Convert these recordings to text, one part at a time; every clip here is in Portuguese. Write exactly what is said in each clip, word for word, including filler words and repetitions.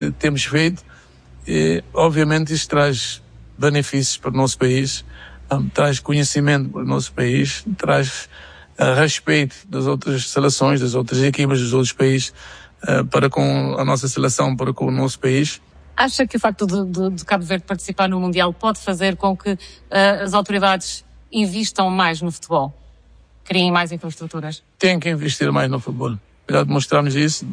temos feito e, obviamente, isso traz benefícios para o nosso país, um, traz conhecimento para o nosso país, traz uh, respeito das outras seleções, das outras equipas dos outros países uh, para com a nossa seleção, para com o nosso país. Acha que o facto de, de, de Cabo Verde participar no Mundial pode fazer com que uh, as autoridades investam mais no futebol? Criem mais infraestruturas? Tem que investir mais no futebol. Já demonstramos isso.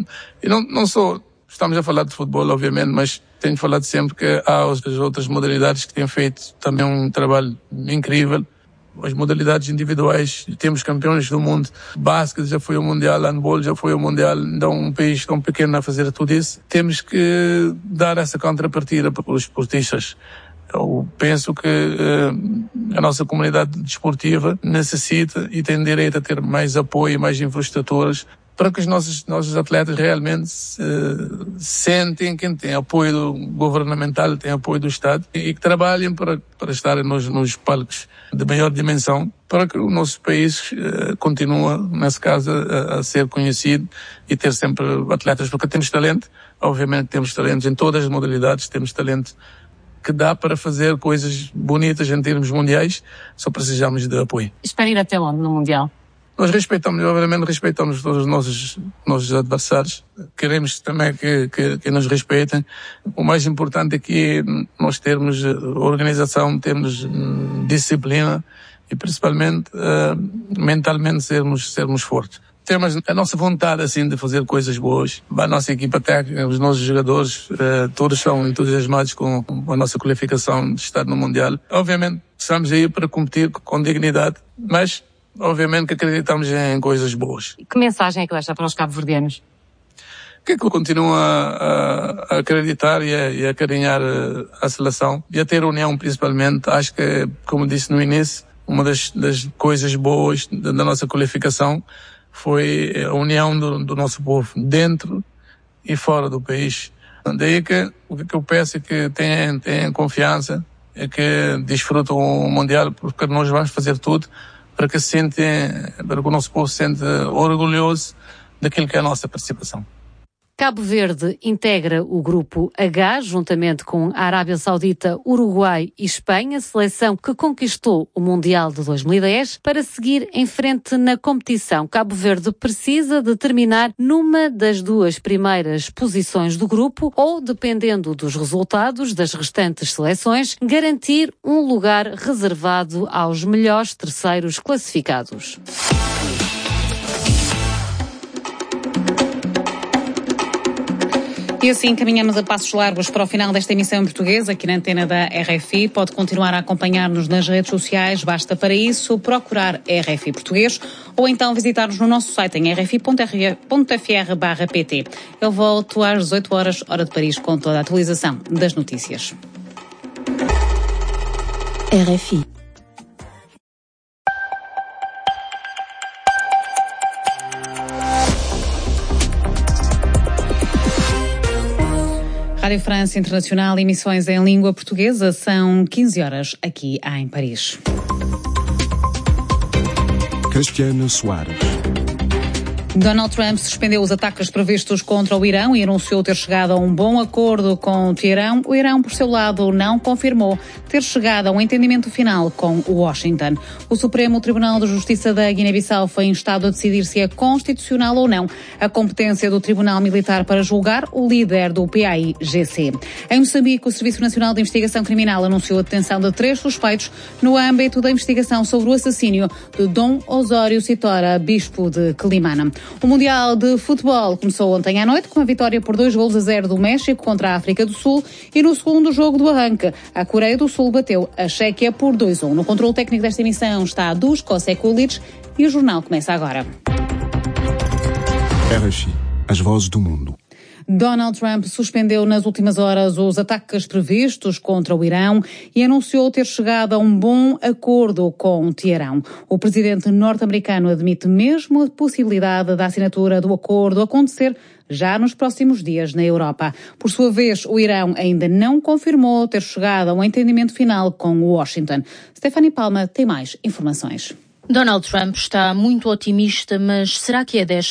E não, não só estamos a falar de futebol, obviamente, mas tenho falado sempre que há as outras modalidades que têm feito também um trabalho incrível. As modalidades individuais, temos campeões do mundo. Basquete já foi ao Mundial, handball já foi ao Mundial. Então, um país tão pequeno a fazer tudo isso, temos que dar essa contrapartida para os esportistas. Eu penso que uh, a nossa comunidade desportiva necessita e tem direito a ter mais apoio, mais infraestruturas, para que os nossos, nossos atletas realmente uh, sentem que têm apoio governamental, têm apoio do Estado e que trabalhem para, para estarem nos, nos palcos de maior dimensão, para que o nosso país uh, continue, nesse caso, a, a ser conhecido e ter sempre atletas, porque temos talento, obviamente temos talentos em todas as modalidades, temos talento que dá para fazer coisas bonitas em termos mundiais, só precisamos de apoio. Espera ir até onde no Mundial? Nós respeitamos, obviamente respeitamos todos os nossos, nossos adversários. Queremos também que, que, que nos respeitem. O mais importante aqui é nós termos organização, termos disciplina e principalmente uh, mentalmente sermos, sermos fortes. Temos a nossa vontade, assim, de fazer coisas boas. A nossa equipa técnica, os nossos jogadores, eh, todos são entusiasmados com, com a nossa qualificação de estar no Mundial. Obviamente, estamos aí para competir com dignidade, mas, obviamente, que acreditamos em coisas boas. Que mensagem é que deixa para os cabo-verdianos? Que é que continua a, a acreditar e a, e a carinhar a, a seleção e a ter união, principalmente. Acho que, como disse no início, uma das, das coisas boas da, da nossa qualificação foi a união do, do nosso povo, dentro e fora do país. Daí que o que eu peço é que tenham, tenham confiança, é que desfrutam o Mundial, porque nós vamos fazer tudo para que, se sentem, para que o nosso povo se sente orgulhoso daquilo que é a nossa participação. Cabo Verde integra o Grupo H, juntamente com a Arábia Saudita, Uruguai e Espanha, seleção que conquistou o Mundial de dois mil e dez, para seguir em frente na competição. Cabo Verde precisa de terminar numa das duas primeiras posições do grupo ou, dependendo dos resultados das restantes seleções, garantir um lugar reservado aos melhores terceiros classificados. E assim caminhamos a passos largos para o final desta emissão em português, aqui na antena da R F I. Pode continuar a acompanhar-nos nas redes sociais, basta para isso procurar R F I Português ou então visitar-nos no nosso site em r f i ponto f r barra p t. Eu volto às dezoito horas, hora de Paris, com toda a atualização das notícias. R F I. Rádio França Internacional, emissões em língua portuguesa, são quinze horas aqui em Paris. Cristiana Soares. Donald Trump suspendeu os ataques previstos contra o Irão e anunciou ter chegado a um bom acordo com o Teherão. O Irão, por seu lado, não confirmou ter chegado a um entendimento final com Washington. O Supremo Tribunal de Justiça da Guiné-Bissau foi instado a decidir se é constitucional ou não a competência do Tribunal Militar para julgar o líder do P A I G C. Em Moçambique, o Serviço Nacional de Investigação Criminal anunciou a detenção de três suspeitos no âmbito da investigação sobre o assassínio de Dom Osório Citora, bispo de Quelimane. O Mundial de Futebol começou ontem à noite com a vitória por dois golos a zero do México contra a África do Sul e no segundo jogo do arranque, a Coreia do Sul bateu a Chequia por dois a um. No controle técnico desta emissão está Dusko Sekulic e o jornal começa agora. R F I, as vozes do mundo. Donald Trump suspendeu nas últimas horas os ataques previstos contra o Irão e anunciou ter chegado a um bom acordo com o Teherão. O presidente norte-americano admite mesmo a possibilidade da assinatura do acordo acontecer já nos próximos dias na Europa. Por sua vez, o Irão ainda não confirmou ter chegado a um entendimento final com Washington. Stephanie Palma tem mais informações. Donald Trump está muito otimista, mas será que é desta?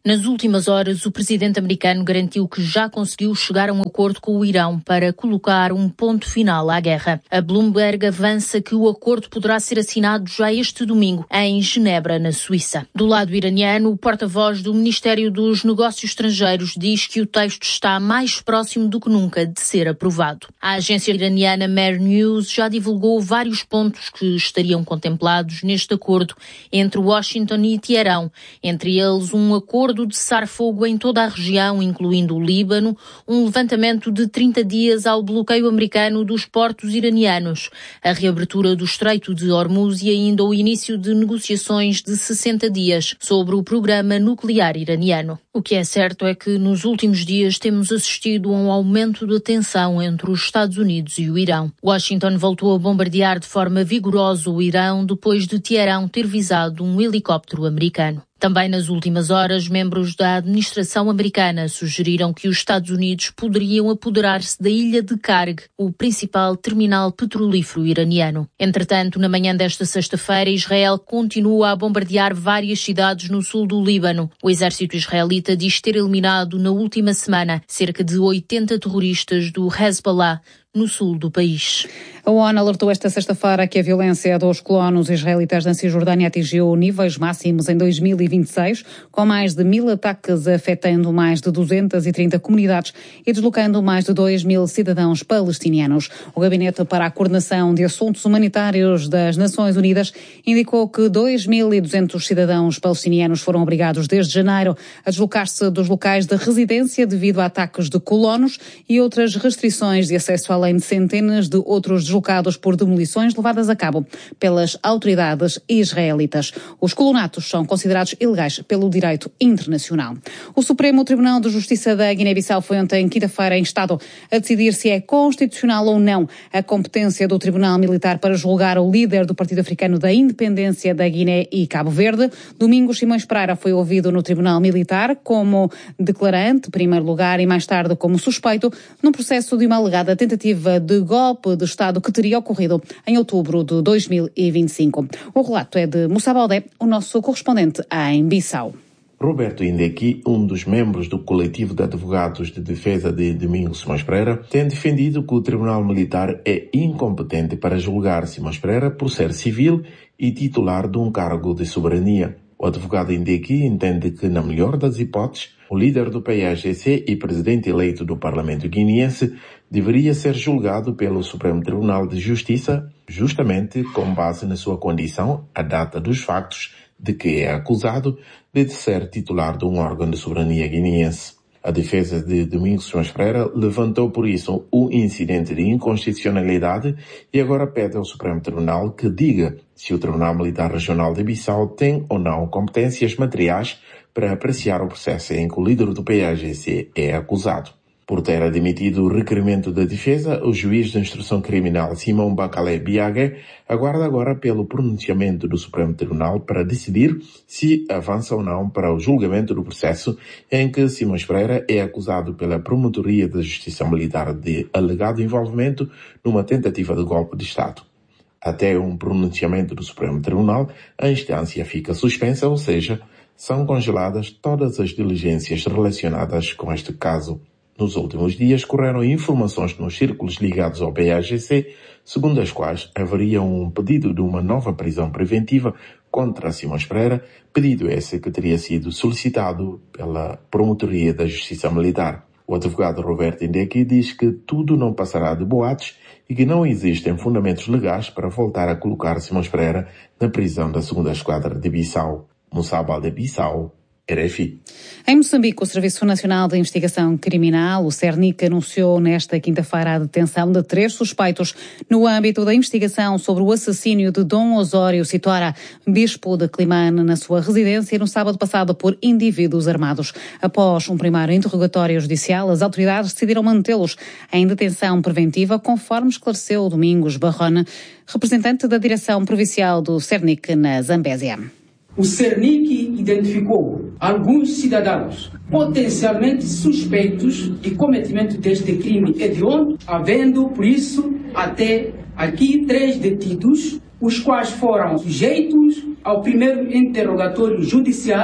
Nas últimas horas, o presidente americano garantiu que já conseguiu chegar a um acordo com o Irão para colocar um ponto final à guerra. A Bloomberg avança que o acordo poderá ser assinado já este domingo, em Genebra, na Suíça. Do lado iraniano, o porta-voz do Ministério dos Negócios Estrangeiros diz que o texto está mais próximo do que nunca de ser aprovado. A agência iraniana Mer News já divulgou vários pontos que estariam contemplados neste acordo entre Washington e Teherão, entre eles um acordo de cessar-fogo em toda a região, incluindo o Líbano, um levantamento de trinta dias ao bloqueio americano dos portos iranianos, a reabertura do Estreito de Hormuz e ainda o início de negociações de sessenta dias sobre o programa nuclear iraniano. O que é certo é que nos últimos dias temos assistido a um aumento da tensão entre os Estados Unidos e o Irão. Washington voltou a bombardear de forma vigorosa o Irão depois de Teherão ter visado um helicóptero americano. Também nas últimas horas, membros da administração americana sugeriram que os Estados Unidos poderiam apoderar-se da ilha de Karg, o principal terminal petrolífero iraniano. Entretanto, na manhã desta sexta-feira, Israel continua a bombardear várias cidades no sul do Líbano. O exército israelita diz ter eliminado na última semana cerca de oitenta terroristas do Hezbollah no sul do país. A ONU alertou esta sexta-feira que a violência dos colonos israelitas na Cisjordânia atingiu níveis máximos em dois mil e vinte e seis, com mais de mil ataques afetando mais de duzentas e trinta comunidades e deslocando mais de dois mil cidadãos palestinianos. O Gabinete para a Coordenação de Assuntos Humanitários das Nações Unidas indicou que dois mil e duzentos cidadãos palestinianos foram obrigados desde janeiro a deslocar-se dos locais de residência devido a ataques de colonos e outras restrições de acesso, além de centenas de outros deslocados por demolições levadas a cabo pelas autoridades israelitas. Os colonatos são considerados ilegais pelo direito internacional. O Supremo Tribunal de Justiça da Guiné-Bissau foi ontem, quinta-feira, instado a decidir se é constitucional ou não a competência do Tribunal Militar para julgar o líder do Partido Africano da Independência da Guiné e Cabo Verde. Domingos Simões Pereira foi ouvido no Tribunal Militar como declarante, em primeiro lugar, e mais tarde como suspeito, num processo de uma alegada tentativa de golpe de Estado que teria ocorrido em outubro de dois mil e vinte e cinco. O relato é de Moussa Baldé, o nosso correspondente em Bissau. Roberto Indeki, um dos membros do coletivo de advogados de defesa de Domingos Simões Pereira, tem defendido que o Tribunal Militar é incompetente para julgar Simões Pereira por ser civil e titular de um cargo de soberania. O advogado Indeki entende que, na melhor das hipóteses, o líder do P A G C e presidente eleito do Parlamento guineense deveria ser julgado pelo Supremo Tribunal de Justiça, justamente com base na sua condição, a data dos factos, de que é acusado de ser titular de um órgão de soberania guineense. A defesa de Domingos Simões Pereira levantou por isso o incidente de inconstitucionalidade e agora pede ao Supremo Tribunal que diga se o Tribunal Militar Regional de Bissau tem ou não competências materiais para apreciar o processo em que o líder do P A G C é acusado. Por ter admitido o requerimento da defesa, o juiz de instrução criminal Simão Bacalé Biague aguarda agora pelo pronunciamento do Supremo Tribunal para decidir se avança ou não para o julgamento do processo em que Simões Pereira é acusado pela Promotoria da Justiça Militar de alegado envolvimento numa tentativa de golpe de Estado. Até um pronunciamento do Supremo Tribunal, a instância fica suspensa, ou seja, são congeladas todas as diligências relacionadas com este caso. Nos últimos dias, correram informações nos círculos ligados ao P A G C, segundo as quais haveria um pedido de uma nova prisão preventiva contra Simões Pereira, pedido esse que teria sido solicitado pela Promotoria da Justiça Militar. O advogado Roberto Indeki diz que tudo não passará de boatos e que não existem fundamentos legais para voltar a colocar Simões Pereira na prisão da segunda Esquadra de Bissau. Moussa Baldé, Bissau. R F I. Em Moçambique, o Serviço Nacional de Investigação Criminal, o CERNIC, anunciou nesta quinta-feira a detenção de três suspeitos no âmbito da investigação sobre o assassínio de Dom Osório Sitora, bispo de Climane, na sua residência no sábado passado por indivíduos armados. Após um primeiro interrogatório judicial, as autoridades decidiram mantê-los em detenção preventiva, conforme esclareceu Domingos Barrone, representante da Direção Provincial do CERNIC na Zambésia. O CERNIC identificou alguns cidadãos potencialmente suspeitos de cometimento deste crime hediondo, havendo, por isso, até aqui três detidos, os quais foram sujeitos ao primeiro interrogatório judicial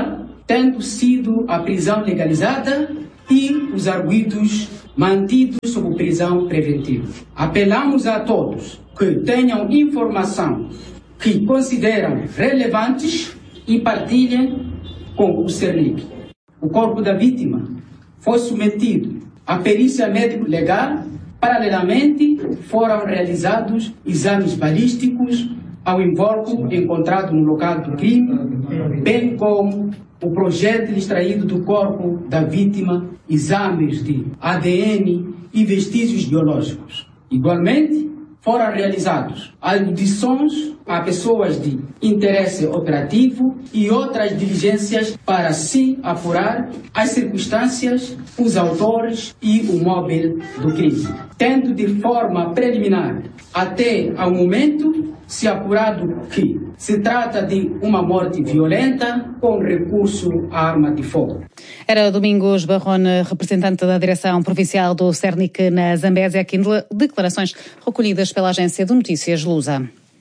tendo sido a prisão legalizada e os arguidos mantidos sob prisão preventiva. Apelamos a todos que tenham informação que consideram relevantes e partilhem com o Cernic. O corpo da vítima foi submetido à perícia médico-legal. Paralelamente, foram realizados exames balísticos ao invólucro encontrado no local do crime, bem como o projétil extraído do corpo da vítima, exames de A D N e vestígios biológicos. Igualmente, foram realizados audições a pessoas de interesse operativo e outras diligências para se apurar as circunstâncias, os autores e o móvel do crime. Tendo de forma preliminar, até ao momento, se apurado que se trata de uma morte violenta com recurso à arma de fogo. Era Domingos Barrone, representante da Direção Provincial do Cernic na Zambésia, aqui em declarações recolhidas pela agência de notícias Lusa.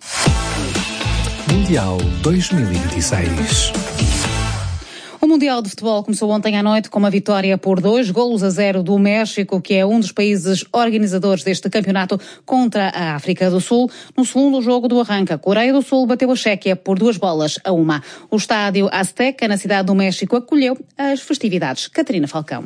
Mundial dois mil e vinte e seis. O Mundial de Futebol começou ontem à noite com uma vitória por dois golos a zero do México, que é um dos países organizadores deste campeonato, contra a África do Sul. No segundo jogo do arranque, a Coreia do Sul bateu a Chequia por duas bolas a uma. O estádio Azteca, na cidade do México, acolheu as festividades. Catarina Falcão.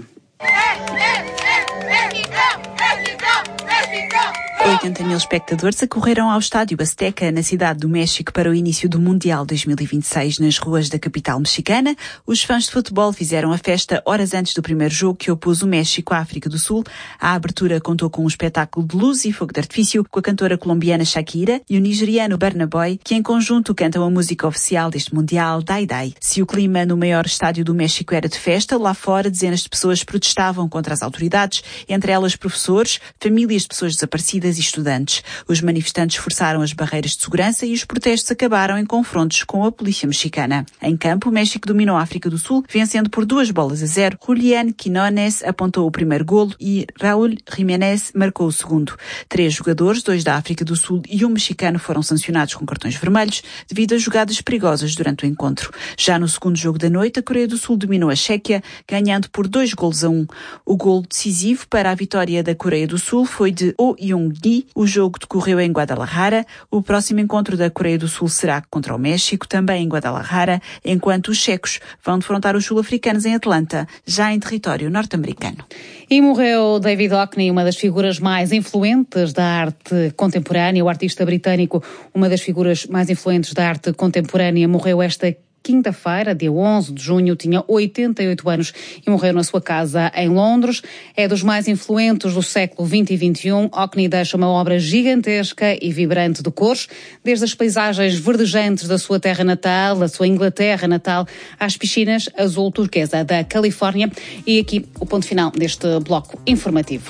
oitenta mil espectadores acorreram ao estádio Azteca, na cidade do México, para o início do Mundial dois mil e vinte e seis nas ruas da capital mexicana. Os fãs de futebol fizeram a festa horas antes do primeiro jogo que opôs o México à África do Sul. A abertura contou com um espetáculo de luz e fogo de artifício, com a cantora colombiana Shakira e o nigeriano Burna Boy, que em conjunto cantam a música oficial deste Mundial, Dai Dai. Se o clima no maior estádio do México era de festa, lá fora dezenas de pessoas protestavam contra as autoridades, entre elas professores, famílias de pessoas desaparecidas e estudantes. Os manifestantes forçaram as barreiras de segurança e os protestos acabaram em confrontos com a polícia mexicana. Em campo, o México dominou a África do Sul, vencendo por duas bolas a zero. Julián Quinones apontou o primeiro golo e Raúl Jiménez marcou o segundo. Três jogadores, dois da África do Sul e um mexicano, foram sancionados com cartões vermelhos devido a jogadas perigosas durante o encontro. Já no segundo jogo da noite, a Coreia do Sul dominou a Chequia, ganhando por dois golos a um. O golo decisivo para a vitória da Coreia do Sul foi de Oh Young-gi. O jogo decorreu em Guadalajara. O próximo encontro da Coreia do Sul será contra o México, também em Guadalajara, enquanto os checos vão defrontar os sul-africanos em Atlanta, já em território norte-americano. E morreu David Hockney, uma das figuras mais influentes da arte contemporânea. O artista britânico, uma das figuras mais influentes da arte contemporânea, morreu esta quinta-feira, dia onze de junho, tinha oitenta e oito anos e morreu na sua casa em Londres. É dos mais influentes do século vinte e vinte e um. Hockney deixa uma obra gigantesca e vibrante de cores, desde as paisagens verdejantes da sua terra natal, da sua Inglaterra natal, às piscinas azul turquesa da Califórnia. E aqui o ponto final deste bloco informativo.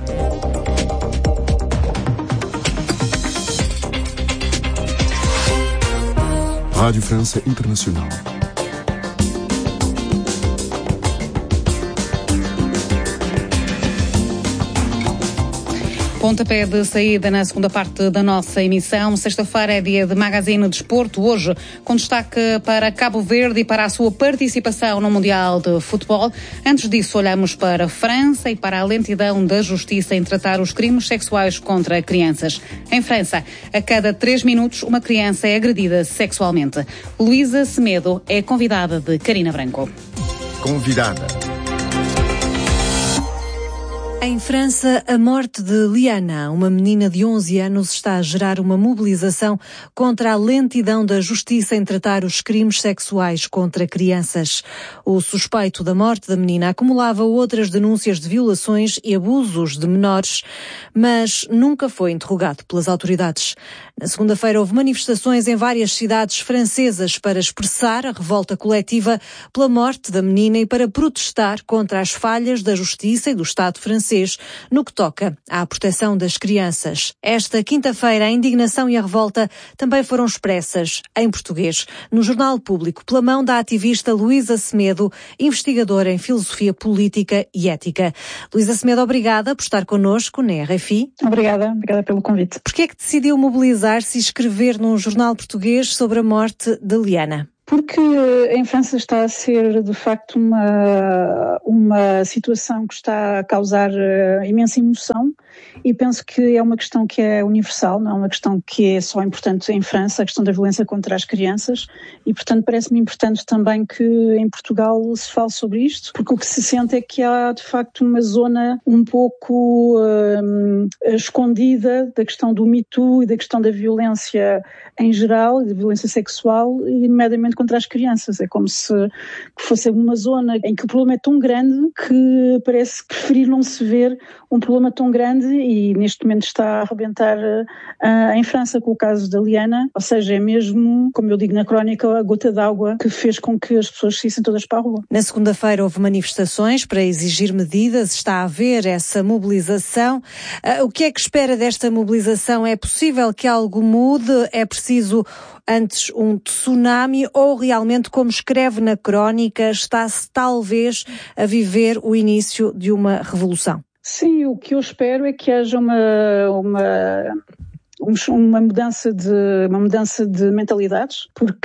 Rádio França Internacional. Pontapé de saída na segunda parte da nossa emissão. Sexta-feira é dia de Magazine Desporto, hoje com destaque para Cabo Verde e para a sua participação no Mundial de Futebol. Antes disso, olhamos para a França e para a lentidão da justiça em tratar os crimes sexuais contra crianças. Em França, a cada três minutos, uma criança é agredida sexualmente. Luísa Semedo é convidada de Karina Branco. Convidada. Em França, a morte de Liana, uma menina de onze anos, está a gerar uma mobilização contra a lentidão da justiça em tratar os crimes sexuais contra crianças. O suspeito da morte da menina acumulava outras denúncias de violações e abusos de menores, mas nunca foi interrogado pelas autoridades. Na segunda-feira houve manifestações em várias cidades francesas para expressar a revolta coletiva pela morte da menina e para protestar contra as falhas da justiça e do Estado francês no que toca à proteção das crianças. Esta quinta-feira, a indignação e a revolta também foram expressas em português no Jornal Público pela mão da ativista Luísa Semedo, investigadora em filosofia política e ética. Luísa Semedo, obrigada por estar connosco na R F I. Obrigada, obrigada pelo convite. Porquê é que decidiu mobilizar-se e escrever num jornal português sobre a morte de Liana? Porque em França está a ser, de facto, uma, uma situação que está a causar uh, imensa emoção, e penso que é uma questão que é universal, não é uma questão que é só importante em França, a questão da violência contra as crianças, e portanto parece-me importante também que em Portugal se fale sobre isto, porque o que se sente é que há de facto uma zona um pouco um, escondida da questão do Me Too e da questão da violência em geral, da violência sexual, e nomeadamente contra as crianças. É como se fosse uma zona em que o problema é tão grande que parece preferir não se ver um problema tão grande, e neste momento está a arrebentar uh, em França com o caso da Liana, ou seja, é mesmo, como eu digo na crónica, a gota d'água que fez com que as pessoas saíssem todas para a rua. Na segunda-feira houve manifestações para exigir medidas, está a haver essa mobilização. Uh, o que é que espera desta mobilização? É possível que algo mude? É preciso antes um tsunami, ou realmente, como escreve na crónica, está-se talvez a viver o início de uma revolução? Sim, o que eu espero é que haja uma, uma, uma, mudança, de, uma mudança de mentalidades,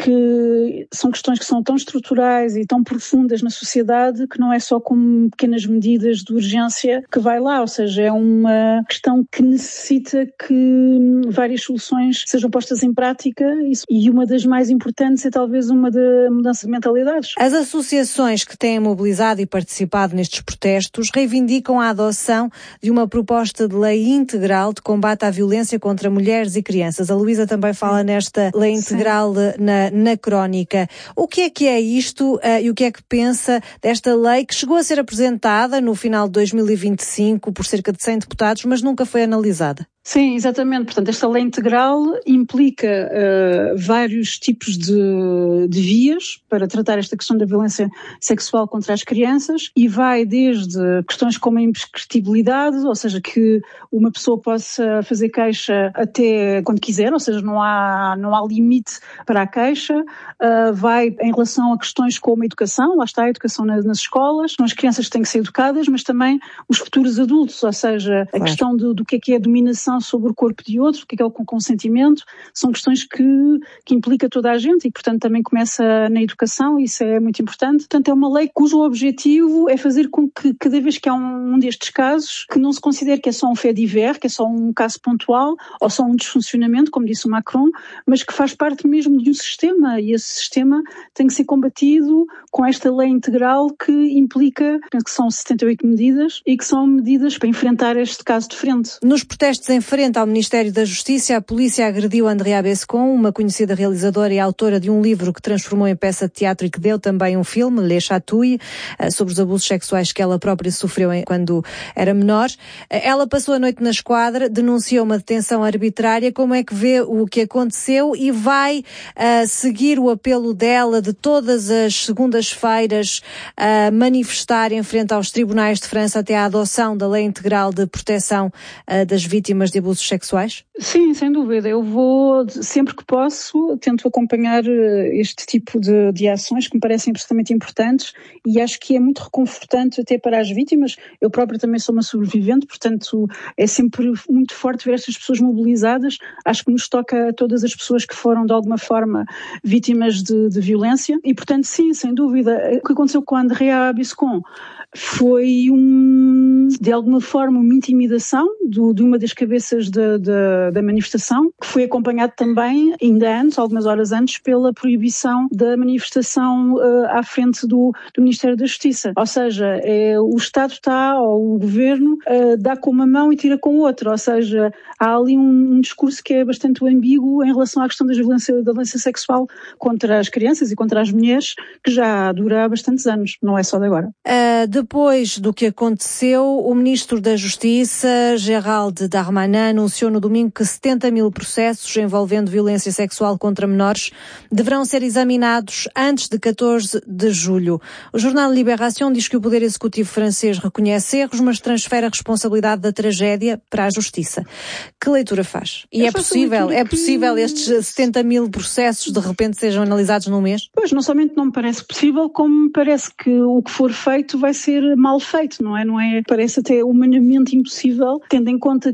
porque são questões que são tão estruturais e tão profundas na sociedade que não é só com pequenas medidas de urgência que vai lá, ou seja, é uma questão que necessita que várias soluções sejam postas em prática, e uma das mais importantes é talvez uma da mudança de mentalidades. As associações que têm mobilizado e participado nestes protestos reivindicam a adoção de uma proposta de lei integral de combate à violência contra mulheres e crianças. A Luísa também fala nesta lei integral na, na crónica. O que é que é isto uh, e o que é que pensa desta lei que chegou a ser apresentada no final de dois mil e vinte e cinco por cerca de cem deputados, mas nunca foi analisada? Sim, exatamente. Portanto, esta lei integral implica uh, vários tipos de, de vias para tratar esta questão da violência sexual contra as crianças, e vai desde questões como a imprescritibilidade, ou seja, que uma pessoa possa fazer queixa até quando quiser, ou seja, não há, não há limite para a queixa. Uh, vai em relação a questões como a educação, lá está a educação nas, nas escolas, são as crianças que têm que ser educadas, mas também os futuros adultos, ou seja, a claro. questão do, do que é que é a dominação sobre o corpo de outro, o que é que é o consentimento, são questões que, que implica toda a gente, e portanto também começa na educação, isso é muito importante. Portanto, é uma lei cujo objetivo é fazer com que cada vez que há um, um destes casos, que não se considere que é só um fait divers, que é só um caso pontual, ou só um desfuncionamento, como disse o Macron, mas que faz parte mesmo de um sistema, e esse sistema tem que ser combatido com esta lei integral que implica, penso que são setenta e oito medidas, e que são medidas para enfrentar este caso de frente. Nos protestos em frente ao Ministério da Justiça, a polícia agrediu Andrea Bescon, uma conhecida realizadora e autora de um livro que transformou em peça de teatro e que deu também um filme, Les Chatouilles, sobre os abusos sexuais que ela própria sofreu quando era menor. Ela passou a noite na esquadra, denunciou uma detenção arbitrária. Como é que vê o que aconteceu e vai uh, seguir o apelo dela de todas as segundas-feiras a uh, manifestar em frente aos tribunais de França até à adoção da Lei Integral de Proteção uh, das Vítimas de Abusos Sexuais? Sim, sem dúvida. Eu vou, sempre que posso, tento acompanhar este tipo de, de ações que me parecem absolutamente importantes, e acho que é muito reconfortante até para as vítimas. Eu própria também sou uma sobrevivente, portanto é sempre muito forte ver estas pessoas mobilizadas. Acho que nos toca a todas as pessoas que foram de alguma forma vítimas de, de violência, e portanto sim, sem dúvida. O que aconteceu com a Andrea Bescon foi um, de alguma forma uma intimidação do, de uma das cabeças de, de, da manifestação, que foi acompanhado também, ainda antes, algumas horas antes, pela proibição da manifestação uh, à frente do, do Ministério da Justiça. Ou seja, é, o Estado está, ou o Governo, uh, dá com uma mão e tira com outra, ou seja, há ali um, um discurso que é bastante ambíguo em relação à questão da violência, da violência sexual contra as crianças e contra as mulheres, que já dura há bastantes anos, não é só de agora. Uh, depois do que aconteceu, o Ministro da Justiça, Gérald Darmanin, anunciou no domingo que setenta mil processos envolvendo violência sexual contra menores deverão ser examinados antes de catorze de julho. O jornal Libération diz que o Poder Executivo francês reconhece erros, mas transfere a responsabilidade da tragédia para a Justiça. Que leitura faz? E é possível, é possível que... estes setenta mil processos de repente sejam analisados num mês? Pois, não somente não me parece possível, como me parece que o que for feito vai ser mal feito, não é? Não é? Parece até humanamente impossível, tendo em conta que um dos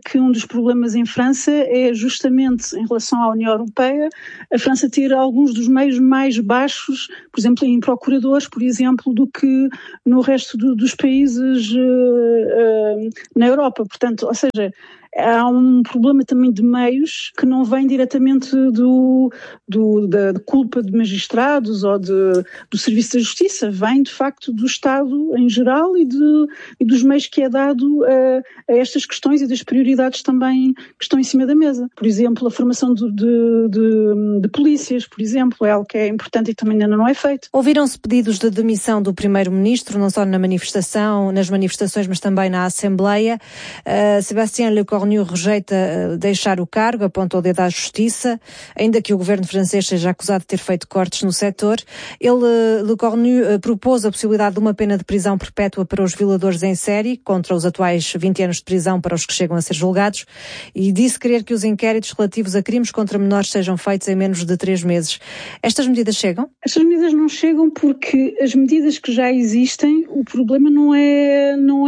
dos problemas em França é justamente em relação à União Europeia, a França ter alguns dos meios mais baixos, por exemplo, em procuradores, por exemplo, do que no resto do, dos países uh, uh, na Europa. Portanto, ou seja, há um problema também de meios que não vem diretamente do, do, da culpa de magistrados ou de, do Serviço da Justiça, vem de facto do Estado em geral e, de, e dos meios que é dado a, a estas questões e das prioridades também que estão em cima da mesa. Por exemplo, a formação de, de, de, de polícias, por exemplo, é algo que é importante e também ainda não é feito. Ouviram-se pedidos de demissão do primeiro-ministro, não só na manifestação, nas manifestações, mas também na Assembleia. Uh, Sébastien Lecornu rejeita deixar o cargo, aponta o dedo à Justiça, ainda que o governo francês seja acusado de ter feito cortes no setor. Ele, Lecornu, propôs a possibilidade de uma pena de prisão perpétua para os violadores em série, contra os atuais vinte anos de prisão para os que chegam a ser julgados, e disse querer que os inquéritos relativos a crimes contra menores sejam feitos em menos de três meses. Estas medidas chegam? Estas medidas não chegam porque as medidas que já existem, o problema não é, não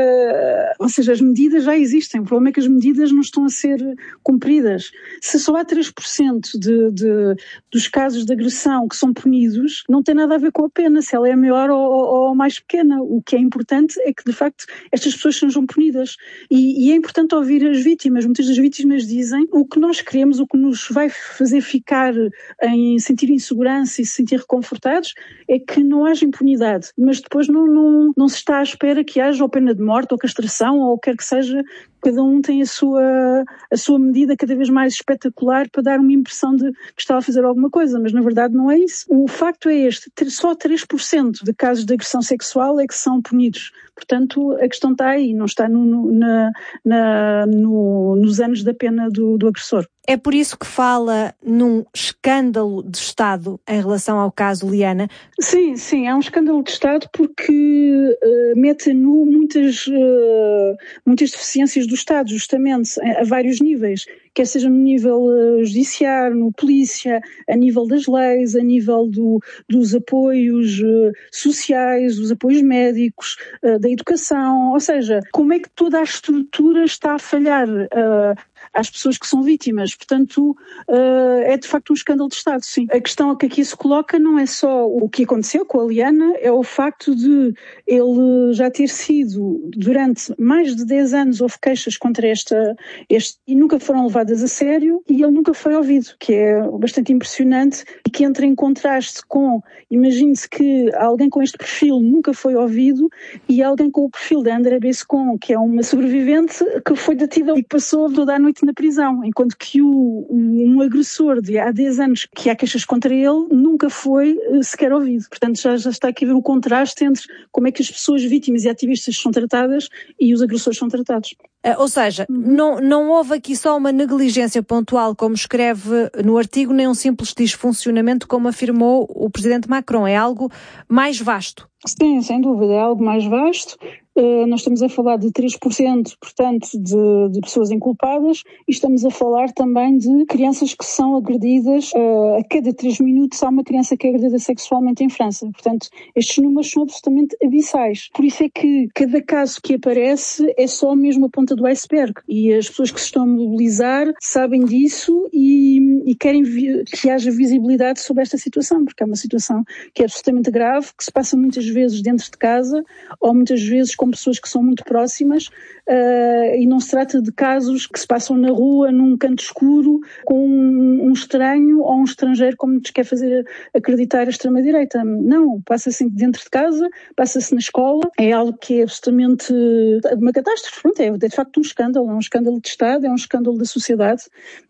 é, ou seja, as medidas já existem, o problema é que as medidas não estão a ser cumpridas. Se só há três por cento de, de, dos casos de agressão que são punidos, não tem nada a ver com a pena, se ela é maior ou, ou, ou mais pequena. O que é importante é que, de facto, estas pessoas sejam punidas. E, e é importante ouvir as vítimas. Muitas das vítimas dizem o que nós queremos, o que nos vai fazer ficar em sentir insegurança e se sentir reconfortados é que não haja impunidade. Mas depois não, não, não se está à espera que haja ou pena de morte ou castração ou o que quer que seja. Cada um tem a sua, a sua medida cada vez mais espetacular para dar uma impressão de que está a fazer alguma coisa, mas na verdade não é isso. O facto é este, só três por cento de casos de agressão sexual é que são punidos. Portanto, a questão está aí, não está no, no, na, na, no, nos anos da pena do, do agressor. É por isso que fala num escândalo de Estado em relação ao caso Liana? Sim, sim, é um escândalo de Estado porque uh, mete a nu muitas, uh, muitas deficiências do Estado, justamente, a, a vários níveis, quer seja no nível uh, judiciário, no polícia, a nível das leis, a nível do, dos apoios uh, sociais, dos apoios médicos, uh, da educação, ou seja, como é que toda a estrutura está a falhar uh, às pessoas que são vítimas. Portanto, uh, é de facto um escândalo de Estado, sim. A questão que aqui se coloca não é só o que aconteceu com a Liana, é o facto de ele já ter sido, durante mais de dez anos, houve queixas contra esta, este, e nunca foram levadas a sério, e ele nunca foi ouvido, que é bastante impressionante, e que entra em contraste com, imagine-se que alguém com este perfil nunca foi ouvido, e alguém com o perfil da André Bescon, que é uma sobrevivente, que foi detida e passou toda a noite na prisão, enquanto que o, um agressor de há dez anos que há queixas contra ele nunca foi uh, sequer ouvido. Portanto, já, já está aqui a ver o contraste entre como é que as pessoas vítimas e ativistas são tratadas e os agressores são tratados. Uh, ou seja, uhum. não, não houve aqui só uma negligência pontual, como escreve no artigo, nem um simples desfuncionamento, como afirmou o presidente Macron. É algo mais vasto. Sim, sem dúvida, é algo mais vasto. Uh, nós estamos a falar de três por cento, portanto, de, de pessoas inculpadas, e estamos a falar também de crianças que são agredidas. Uh, a cada três minutos há uma criança que é agredida sexualmente em França. Portanto, estes números são absolutamente abissais. Por isso é que cada caso que aparece é só mesmo a ponta do iceberg. E as pessoas que se estão a mobilizar sabem disso e, e querem vi- que haja visibilidade sobre esta situação, porque é uma situação que é absolutamente grave, que se passa muitas vezes dentro de casa, ou muitas vezes com pessoas que são muito próximas, uh, e não se trata de casos que se passam na rua, num canto escuro, com um, um estranho ou um estrangeiro, como nos quer fazer acreditar a extrema-direita. Não, passa-se dentro de casa, passa-se na escola, é algo que é absolutamente uma catástrofe. Pronto, é de facto um escândalo, é um escândalo de Estado, é um escândalo da sociedade,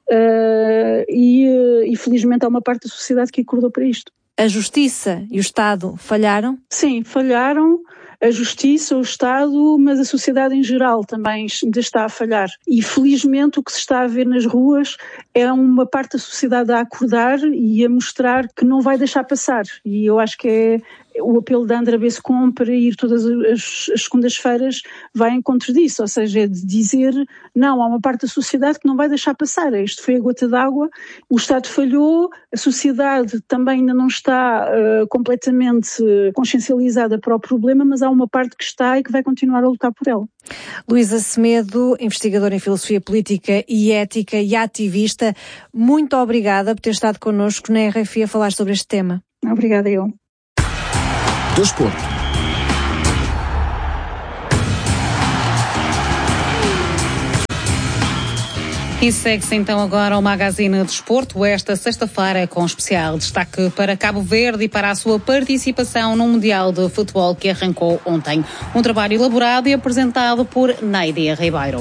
uh, e, e felizmente há uma parte da sociedade que acordou para isto. A Justiça e o Estado falharam? Sim, falharam. A Justiça, o Estado, mas a sociedade em geral também ainda está a falhar. E felizmente o que se está a ver nas ruas é uma parte da sociedade a acordar e a mostrar que não vai deixar passar. E eu acho que é, o apelo da André Bescon para ir todas as, as segundas-feiras vai em contra disso, ou seja, é de dizer, não, há uma parte da sociedade que não vai deixar passar, isto foi a gota d'água, o Estado falhou, a sociedade também ainda não está uh, completamente consciencializada para o problema, mas há uma parte que está e que vai continuar a lutar por ela. Luísa Semedo, investigadora em Filosofia Política e Ética e ativista, muito obrigada por ter estado connosco na R F I a falar sobre este tema. Obrigada eu. Desporto. E segue-se então agora o Magazine Desporto, esta sexta-feira com especial destaque para Cabo Verde e para a sua participação no Mundial de Futebol que arrancou ontem. Um trabalho elaborado e apresentado por Neidia Ribeiro.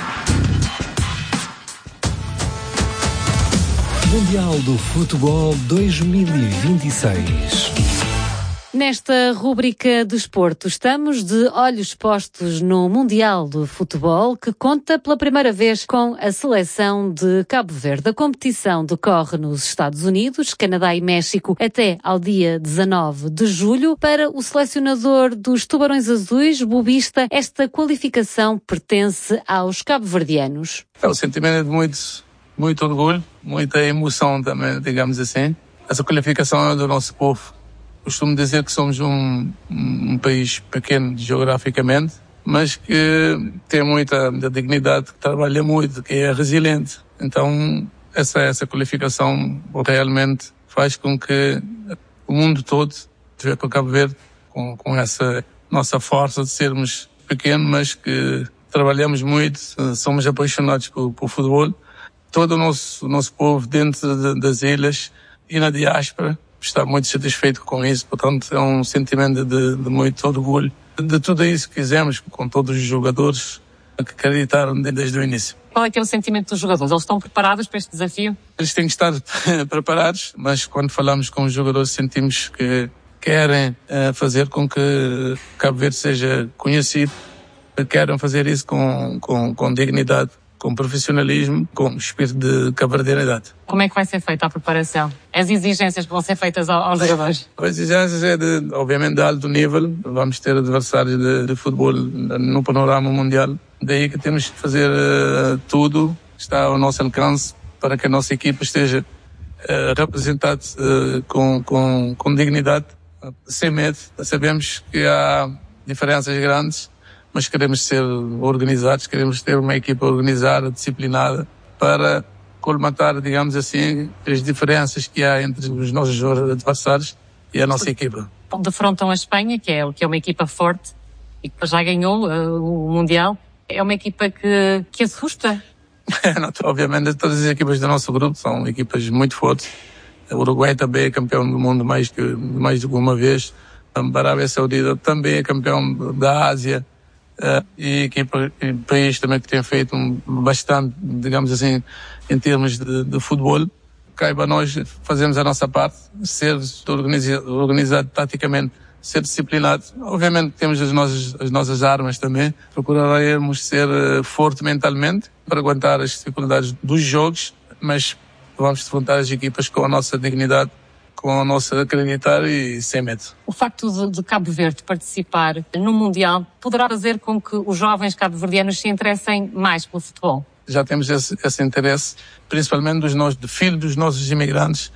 Mundial do Futebol dois mil e vinte e seis. Nesta rúbrica Desporto, estamos de olhos postos no Mundial de Futebol, que conta pela primeira vez com a seleção de Cabo Verde. A competição decorre nos Estados Unidos, Canadá e México até ao dia dezanove de julho. Para o selecionador dos Tubarões Azuis, Bobista, esta qualificação pertence aos cabo-verdianos. É o sentimento de muito, muito orgulho, muita emoção também, digamos assim. Essa qualificação é do nosso povo. Costumo dizer que somos um, um país pequeno geograficamente, mas que tem muita, muita dignidade, que trabalha muito, que é resiliente. Então, essa, essa qualificação realmente faz com que o mundo todo esteja com Cabo Verde, com, com essa nossa força de sermos pequenos, mas que trabalhamos muito, somos apaixonados por, por futebol. Todo o nosso, o nosso povo dentro de, das ilhas e na diáspora está muito satisfeito com isso, portanto é um sentimento de, de muito orgulho de tudo isso que fizemos com todos os jogadores que acreditaram desde o início. Qual é que é o sentimento dos jogadores? Eles estão preparados para este desafio? Eles têm que estar preparados, mas quando falamos com os jogadores sentimos que querem uh, fazer com que Cabo Verde seja conhecido, querem fazer isso com, com, com dignidade, com profissionalismo, com espírito de cabo-verdianidade. Como é que vai ser feita a preparação? As exigências que vão ser feitas aos jogadores? As exigências é, de, obviamente, de alto nível. Vamos ter adversários de, de futebol no panorama mundial. Daí que temos que fazer uh, tudo que está ao nosso alcance para que a nossa equipa esteja uh, representada uh, com, com, com dignidade, uh, sem medo. Sabemos que há diferenças grandes, mas queremos ser organizados, queremos ter uma equipa organizada, disciplinada, para colmatar, digamos assim, as diferenças que há entre os nossos adversários e a nossa equipa. Defrontam a Espanha, que é, que é uma equipa forte e que já ganhou uh, o Mundial. É uma equipa que, que assusta. Não, obviamente, todas as equipas do nosso grupo são equipas muito fortes. O Uruguai também é campeão do mundo mais, que, mais de uma vez. A Arábia Saudita também é campeão da Ásia. Uh, e equipa, e país também que tem feito um, bastante, digamos assim, em termos de, de futebol. Cabe a nós fazermos a nossa parte, ser organizado, organizado taticamente, ser disciplinado. Obviamente temos as nossas, as nossas armas também. Procuraremos ser uh, forte mentalmente para aguentar as dificuldades dos jogos, mas vamos defrontar as equipas com a nossa dignidade, com a nossa acreditar e sem medo. O facto de, de Cabo Verde participar no Mundial poderá fazer com que os jovens cabo-verdianos se interessem mais pelo futebol? Já temos esse, esse interesse, principalmente dos nossos, de filhos dos nossos imigrantes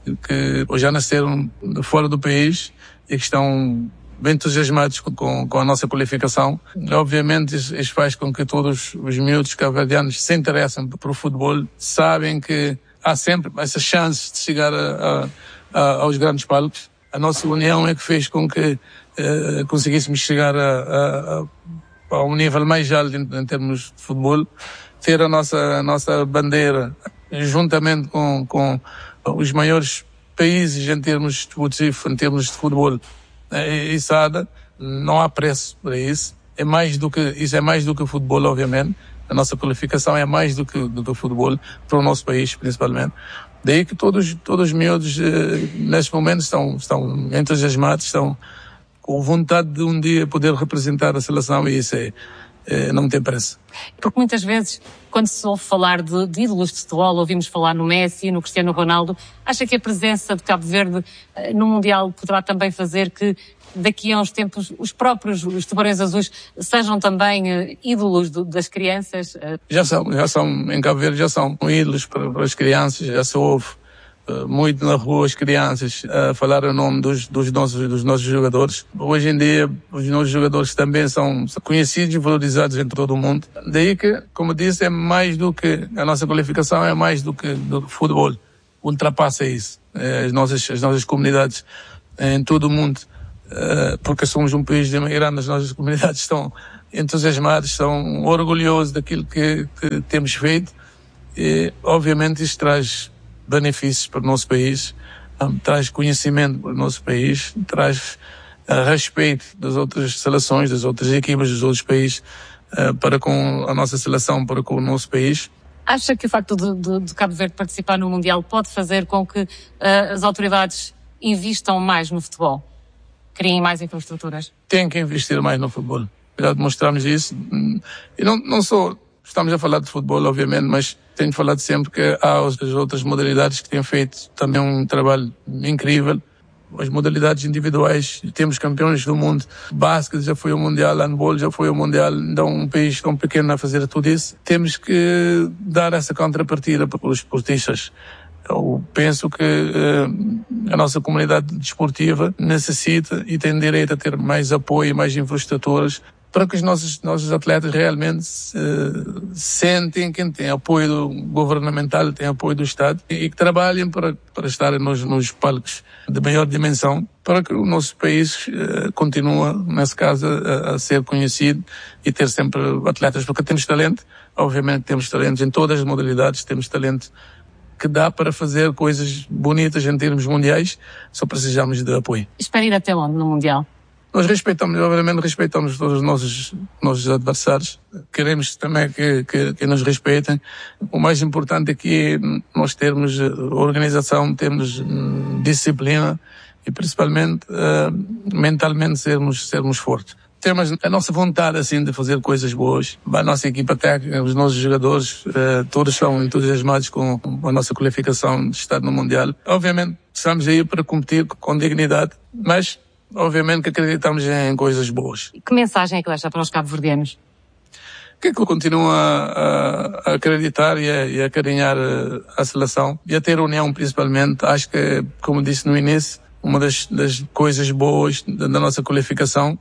que já nasceram fora do país e que estão bem entusiasmados com, com, com a nossa qualificação. Obviamente isso, isso faz com que todos os miúdos cabo-verdianos se interessem por futebol, sabem que há sempre essa chance de chegar a, a, a, aos grandes palcos. A nossa união é que fez com que uh, conseguíssemos chegar a, a, a, a um nível mais alto em, em termos de futebol, ter a nossa, a nossa bandeira juntamente com, com os maiores países em termos esportivos, em termos de futebol, é içada. Não há preço para isso. É mais do que, isso é mais do que o futebol, obviamente. A nossa qualificação é mais do que, do que o futebol, para o nosso país, principalmente. Daí que todos, todos os miúdos, eh, neste momento, estão, estão entusiasmados, estão com vontade de um dia poder representar a seleção, e isso é, eh, não tem preço. Porque muitas vezes, quando se ouve falar de, de ídolos de futebol, ouvimos falar no Messi, no Cristiano Ronaldo, acha que a presença de Cabo Verde eh, no Mundial poderá também fazer que daqui a uns tempos os próprios os Tubarões Azuis sejam também uh, ídolos do, das crianças? Uh... Já são, já são, em Cabo Verde já são ídolos para, para as crianças, já se ouve uh, muito na rua as crianças a uh, falar o nome dos, dos, nossos, dos nossos jogadores. Hoje em dia os nossos jogadores também são, são conhecidos e valorizados em todo o mundo. Daí que, como disse, é mais do que, a nossa qualificação é mais do que, do que futebol. Ultrapassa isso. É, as, nossas, as nossas comunidades em todo o mundo, Uh, porque somos um país de imigrante, as nossas comunidades estão entusiasmadas, estão orgulhosos daquilo que, que temos feito e, obviamente, isso traz benefícios para o nosso país, um, traz conhecimento para o nosso país, traz uh, respeito das outras seleções, das outras equipas dos outros países uh, para com a nossa seleção, para com o nosso país. Acha que o facto de, de, de Cabo Verde participar no Mundial pode fazer com que uh, as autoridades investam mais no futebol? Criem mais infraestruturas? Tem que investir mais no futebol. Já demonstramos isso. E não, não só estamos a falar de futebol, obviamente, mas tenho falado sempre que há as outras modalidades que têm feito também um trabalho incrível. As modalidades individuais, temos campeões do mundo. Basquete já foi ao Mundial, handball já foi ao Mundial. Então, um país tão pequeno a fazer tudo isso. Temos que dar essa contrapartida para os esportistas. Eu penso que uh, a nossa comunidade desportiva necessita e tem direito a ter mais apoio, mais infraestruturas, para que os nossos, nossos atletas realmente uh, sentem que têm apoio do governamental, têm apoio do Estado e que trabalhem para, para estarem nos, nos palcos de maior dimensão, para que o nosso país uh, continue, nesse caso, a, a ser conhecido e ter sempre atletas, porque temos talento, obviamente temos talentos em todas as modalidades, temos talento que dá para fazer coisas bonitas em termos mundiais, só precisamos de apoio. Espera ir até onde no Mundial? Nós respeitamos, obviamente respeitamos todos os nossos, nossos adversários, queremos também que, que, que nos respeitem. O mais importante aqui é nós termos organização, termos disciplina e principalmente uh, mentalmente sermos, sermos fortes. Temos a nossa vontade, assim, de fazer coisas boas. A nossa equipa técnica, os nossos jogadores, uh, todos são entusiasmados com a nossa qualificação de estar no Mundial. Obviamente, estamos aí para competir com dignidade, mas, obviamente, que acreditamos em coisas boas. Que mensagem é que deixa para os cabo-verdianos? Que é que eu continuo a, a acreditar e a, e a acarinhar a, a seleção e a ter união, principalmente. Acho que, como disse no início, uma das, das coisas boas da, da nossa qualificação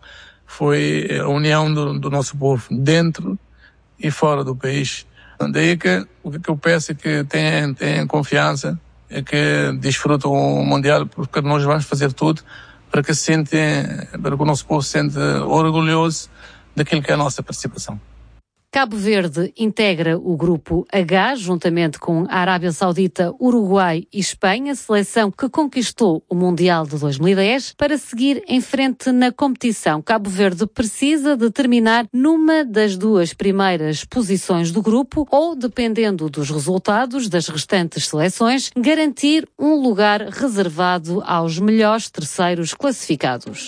foi a união do, do nosso povo, dentro e fora do país. Daí que o que eu peço é que tenham, tenham confiança, é que desfrutem o Mundial, porque nós vamos fazer tudo para que, se sentem, para que o nosso povo se sente orgulhoso daquilo que é a nossa participação. Cabo Verde integra o grupo H, juntamente com a Arábia Saudita, Uruguai e Espanha, seleção que conquistou o Mundial de dois mil e dez. Para seguir em frente na competição, Cabo Verde precisa de terminar numa das duas primeiras posições do grupo ou, dependendo dos resultados das restantes seleções, garantir um lugar reservado aos melhores terceiros classificados.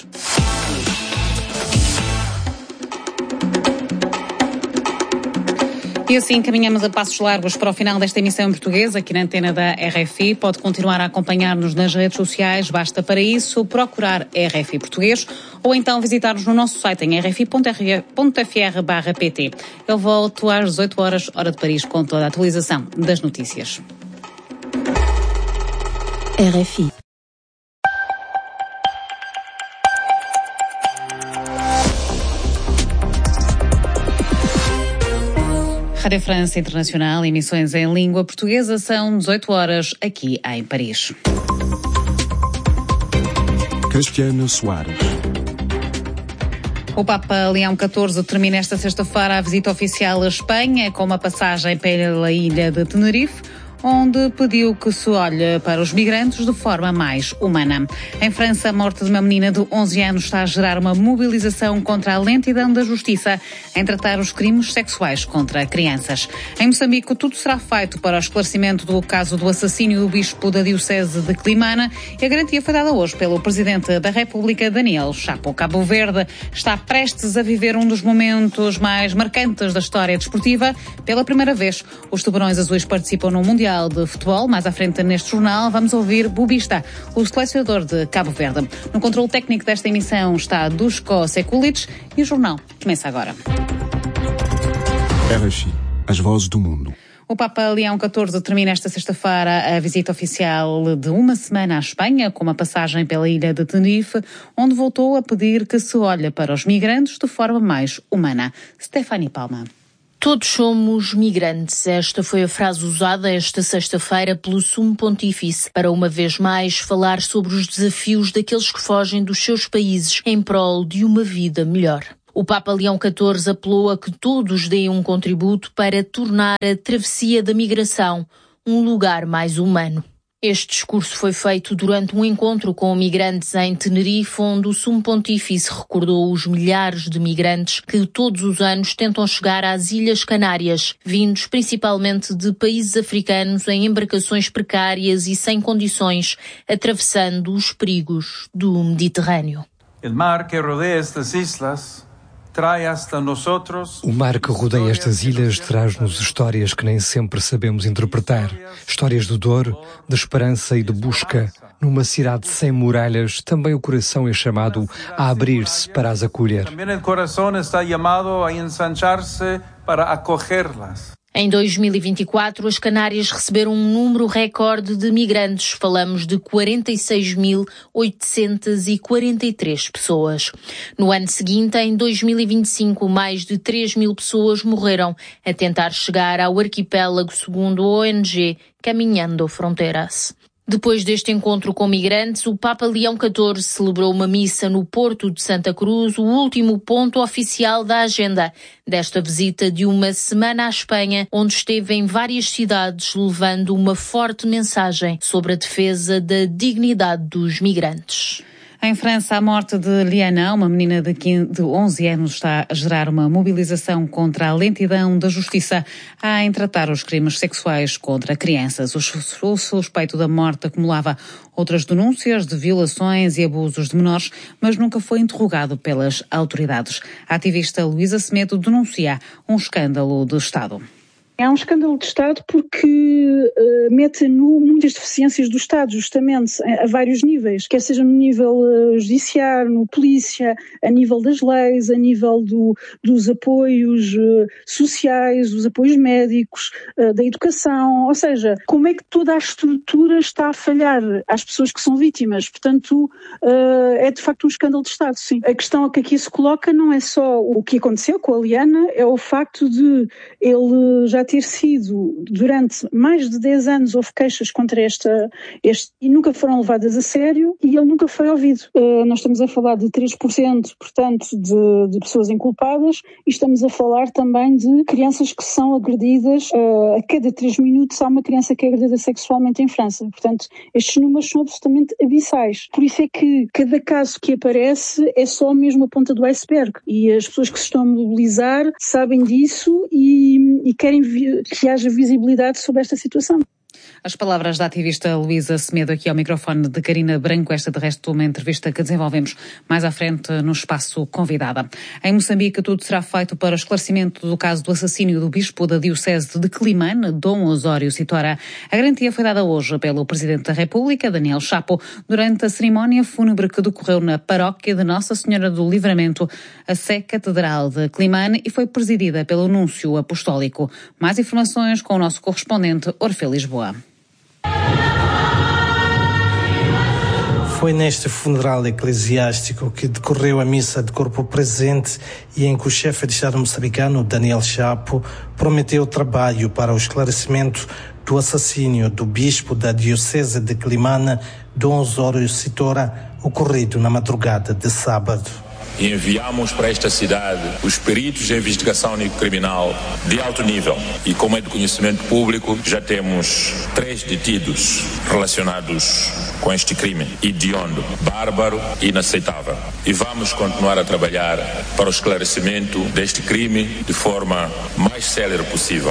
E assim caminhamos a passos largos para o final desta emissão em português, aqui na antena da R F I. Pode continuar a acompanhar-nos nas redes sociais, basta para isso procurar R F I Português ou então visitar-nos no nosso site em r f i ponto f r barra p t. Eu volto às dezoito horas, hora de Paris, com toda a atualização das notícias. R F I. Rádio França Internacional, emissões em língua portuguesa, são dezoito horas aqui em Paris. Cristiano Soares. O Papa Leão catorze termina esta sexta-feira a visita oficial à Espanha, com uma passagem pela ilha de Tenerife. onde pediu que se olhe para os migrantes de forma mais humana. Em França, a morte de uma menina de onze anos está a gerar uma mobilização contra a lentidão da justiça em tratar os crimes sexuais contra crianças. Em Moçambique, tudo será feito para o esclarecimento do caso do assassínio do bispo da diocese de Climana e a garantia foi dada hoje pelo Presidente da República, Daniel Chapo. Cabo Verde está prestes a viver um dos momentos mais marcantes da história desportiva. Pela primeira vez, os Tubarões Azuis participam no Mundial de Futebol. Mais à frente neste jornal vamos ouvir Bubista, o selecionador de Cabo Verde. No controle técnico desta emissão está Duško Sekulic e o jornal começa agora. R F I, as vozes do mundo. O Papa Leão catorze termina esta sexta-feira a visita oficial de uma semana à Espanha, com uma passagem pela ilha de Tenerife, onde voltou a pedir que se olhe para os migrantes de forma mais humana. Stephanie Palma. Todos somos migrantes. Esta foi a frase usada esta sexta-feira pelo Sumo Pontífice para, uma vez mais, falar sobre os desafios daqueles que fogem dos seus países em prol de uma vida melhor. O Papa Leão catorze apelou a que todos deem um contributo para tornar a travessia da migração um lugar mais humano. Este discurso foi feito durante um encontro com migrantes em Tenerife, onde o Sumo Pontífice recordou os milhares de migrantes que todos os anos tentam chegar às Ilhas Canárias, vindos principalmente de países africanos em embarcações precárias e sem condições, atravessando os perigos do Mediterrâneo. O mar que rodeia estas islas O mar que rodeia estas ilhas traz-nos histórias que nem sempre sabemos interpretar. Histórias de dor, de esperança e de busca. Numa cidade sem muralhas, também o coração é chamado a abrir-se para as acolher. Também o coração está chamado a ensanchar-se para acolhê-las. Em dois mil e vinte e quatro, as Canárias receberam um número recorde de migrantes. Falamos de quarenta e seis mil oitocentas e quarenta e três pessoas. No ano seguinte, em dois mil e vinte e cinco, mais de três mil pessoas morreram a tentar chegar ao arquipélago, segundo a O N G Caminhando Fronteiras. Depois deste encontro com migrantes, o Papa Leão catorze celebrou uma missa no Porto de Santa Cruz, o último ponto oficial da agenda desta visita de uma semana à Espanha, onde esteve em várias cidades levando uma forte mensagem sobre a defesa da dignidade dos migrantes. Em França, a morte de Liana, uma menina de, quinze, de onze anos, está a gerar uma mobilização contra a lentidão da justiça em tratar os crimes sexuais contra crianças. O suspeito da morte acumulava outras denúncias de violações e abusos de menores, mas nunca foi interrogado pelas autoridades. A ativista Luísa Semedo denuncia um escândalo de Estado. É um escândalo de Estado porque uh, mete nu muitas deficiências do Estado, justamente, a, a vários níveis, quer seja no nível uh, judiciário, no polícia, a nível das leis, a nível do, dos apoios uh, sociais, dos apoios médicos, uh, da educação, ou seja, como é que toda a estrutura está a falhar às pessoas que são vítimas. Portanto, uh, é de facto um escândalo de Estado, sim. A questão que aqui se coloca não é só o que aconteceu com a Liana, é o facto de ele já ter sido, durante mais de dez anos, houve queixas contra esta, este, e nunca foram levadas a sério, e ele nunca foi ouvido. Uh, nós estamos a falar de três por cento, portanto, de, de pessoas inculpadas, e estamos a falar também de crianças que são agredidas, uh, a cada três minutos há uma criança que é agredida sexualmente em França. Portanto, estes números são absolutamente abissais. Por isso é que cada caso que aparece é só mesmo a ponta do iceberg, e as pessoas que se estão a mobilizar sabem disso e, e querem que haja visibilidade sobre esta situação. As palavras da ativista Luísa Semedo aqui ao microfone de Carina Branco, esta de resto uma entrevista que desenvolvemos mais à frente no espaço convidada. Em Moçambique, tudo será feito para o esclarecimento do caso do assassínio do bispo da diocese de Climane, Dom Osório Citora. A garantia foi dada hoje pelo Presidente da República, Daniel Chapo, durante a cerimónia fúnebre que decorreu na paróquia de Nossa Senhora do Livramento, a Sé Catedral de Climane, e foi presidida pelo Núncio Apostólico. Mais informações com o nosso correspondente Orfeu Lisboa. Foi neste funeral eclesiástico que decorreu a missa de corpo presente e em que o chefe de Estado moçambicano, Daniel Chapo, prometeu trabalho para o esclarecimento do assassínio do bispo da diocese de Climane, Dom Osório Citora, ocorrido na madrugada de sábado. e enviamos para esta cidade os peritos de investigação criminal de alto nível. E como é de conhecimento público, já temos três detidos relacionados com este crime hediondo, bárbaro e inaceitável. E vamos continuar a trabalhar para o esclarecimento deste crime de forma mais célere possível.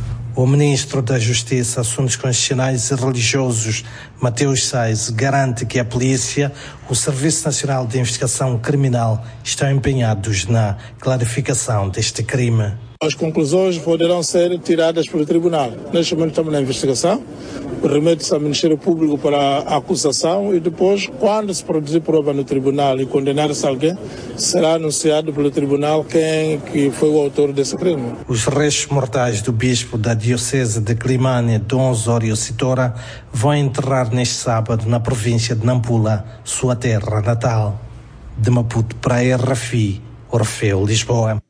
O ministro da Justiça, Assuntos Constitucionais e Religiosos, Mateus Sais, garante que a polícia, o Serviço Nacional de Investigação Criminal, estão empenhados na clarificação deste crime. As conclusões poderão ser tiradas pelo tribunal. Neste momento estamos na investigação, remete-se ao Ministério Público para a acusação e depois, quando se produzir prova no tribunal e condenar-se alguém, será anunciado pelo tribunal quem que foi o autor desse crime. Os restos mortais do bispo da Diocese de Climane, Dom Osório Citora, vão enterrar neste sábado na província de Nampula, sua terra natal. De Maputo para a R F I, Orfeu, Lisboa.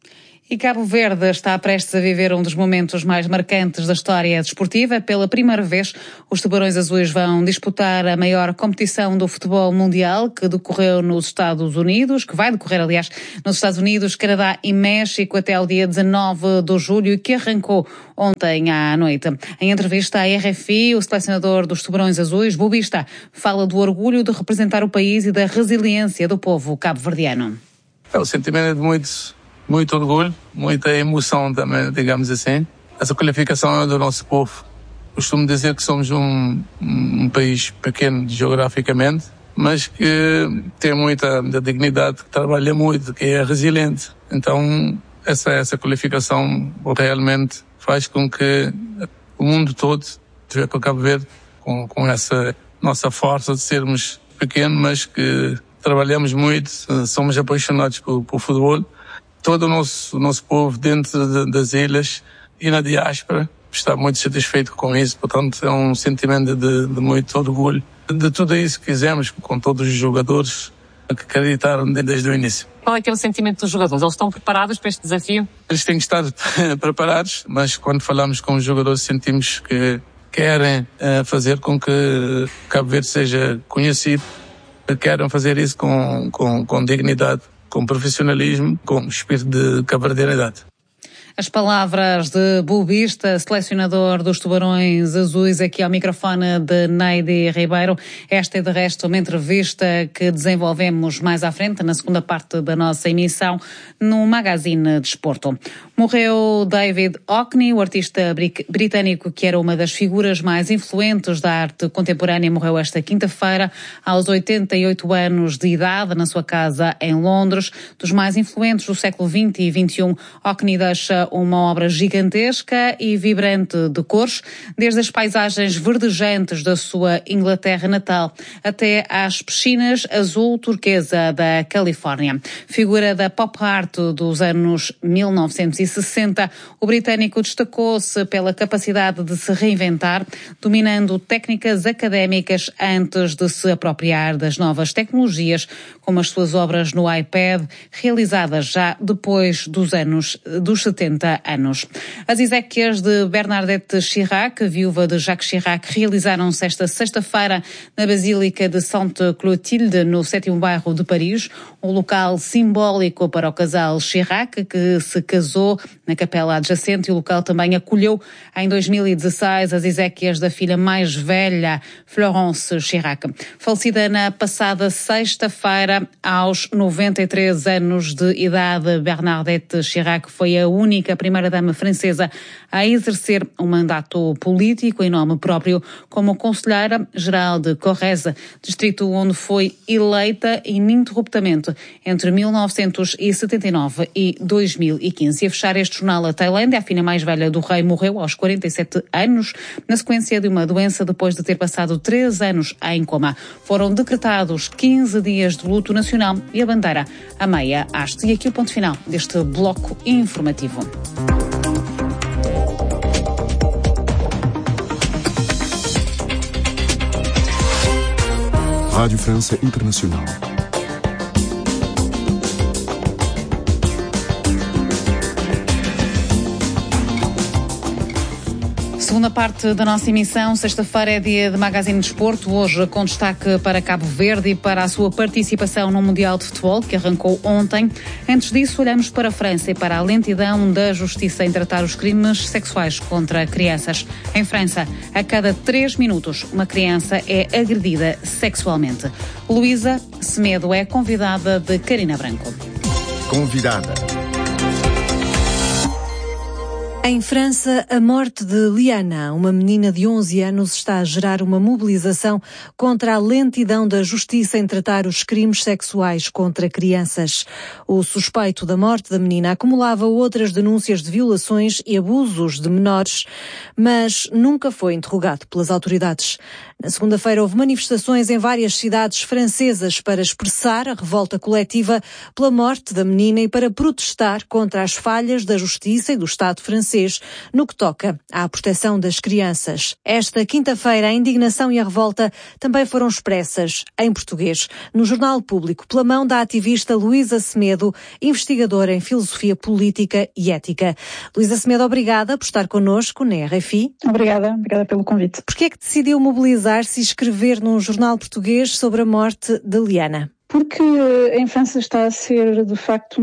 E Cabo Verde está prestes a viver um dos momentos mais marcantes da história desportiva. Pela primeira vez, os Tubarões Azuis vão disputar a maior competição do futebol mundial, que decorreu nos Estados Unidos, que vai decorrer, aliás, nos Estados Unidos, Canadá e México até ao dia dezanove de julho e que arrancou ontem à noite. Em entrevista à R F I, o selecionador dos Tubarões Azuis, Bubista, fala do orgulho de representar o país e da resiliência do povo cabo-verdiano. É o sentimento de muitos... Muito orgulho, muita emoção também, digamos assim. Essa qualificação é do nosso povo. Costumo dizer que somos um, um país pequeno geograficamente, mas que tem muita dignidade, que trabalha muito, que é resiliente. Então, essa, essa qualificação realmente faz com que o mundo todo esteja com Cabo Verde, com, com essa nossa força de sermos pequenos, mas que trabalhamos muito, somos apaixonados por, por futebol. Todo o nosso, o nosso povo dentro de, das ilhas e na diáspora está muito satisfeito com isso, portanto é um sentimento de, de muito orgulho de tudo isso que fizemos com todos os jogadores que acreditaram desde o início. Qual é que é o sentimento dos jogadores? Eles estão preparados para este desafio? Eles têm que estar preparados, mas quando falamos com os jogadores sentimos que querem uh, fazer com que Cabo Verde seja conhecido, querem fazer isso com, com, com dignidade, com profissionalismo, com espírito de cabo-verdianidade. As palavras de Bubista, selecionador dos Tubarões Azuis, aqui ao microfone de Neide Ribeiro. Esta é, de resto, uma entrevista que desenvolvemos mais à frente, na segunda parte da nossa emissão, no Magazine Desporto. Morreu David Hockney, o artista britânico que era uma das figuras mais influentes da arte contemporânea. Morreu esta quinta-feira, aos oitenta e oito anos de idade, na sua casa em Londres. Dos mais influentes do século vinte e vinte e um, Hockney deixa uma obra gigantesca e vibrante de cores, desde as paisagens verdejantes da sua Inglaterra natal até às piscinas azul turquesa da Califórnia. Figura da pop art dos anos mil novecentos e sessenta, o britânico destacou-se pela capacidade de se reinventar, dominando técnicas académicas antes de se apropriar das novas tecnologias, como as suas obras no iPad, realizadas já depois dos anos dos setenta anos. As exéquias de Bernadette Chirac, viúva de Jacques Chirac, realizaram-se esta sexta-feira na Basílica de Sainte-Clotilde, no sétimo bairro de Paris, um local simbólico para o casal Chirac, que se casou na capela adjacente, e o local também acolheu em dois mil e dezesseis as exéquias da filha mais velha, Florence Chirac. Falecida na passada sexta-feira, aos noventa e três anos de idade, Bernadette Chirac foi a única a primeira-dama francesa a exercer um mandato político em nome próprio como conselheira-geral de Corrèze, distrito onde foi eleita ininterruptamente entre mil novecentos e setenta e nove e dois mil e quinze. E a fechar este jornal, a Tailândia, a filha mais velha do rei, morreu aos quarenta e sete anos na sequência de uma doença depois de ter passado três anos em coma. Foram decretados quinze dias de luto nacional e a bandeira a meia haste. E aqui o ponto final deste bloco informativo. Rádio França Internacional. Segunda parte da nossa emissão, sexta-feira é dia de Magazine de Desporto, hoje com destaque para Cabo Verde e para a sua participação no Mundial de Futebol, que arrancou ontem. Antes disso, olhamos para a França e para a lentidão da justiça em tratar os crimes sexuais contra crianças. Em França, a cada três minutos, uma criança é agredida sexualmente. Luísa Semedo é convidada de Carina Branco. Convidada. Em França, a morte de Liana, uma menina de onze anos, está a gerar uma mobilização contra a lentidão da justiça em tratar os crimes sexuais contra crianças. O suspeito da morte da menina acumulava outras denúncias de violações e abusos de menores, mas nunca foi interrogado pelas autoridades. Na segunda-feira houve manifestações em várias cidades francesas para expressar a revolta coletiva pela morte da menina e para protestar contra as falhas da justiça e do Estado francês no que toca à proteção das crianças. Esta quinta-feira, a indignação e a revolta também foram expressas em português no Jornal Público pela mão da ativista Luísa Semedo, investigadora em filosofia política e ética. Luísa Semedo, obrigada por estar connosco na R F I. Obrigada, obrigada pelo convite. Porquê é que decidiu mobilizar-se e escrever num jornal português sobre a morte de Liana? Porque em França está a ser, de facto,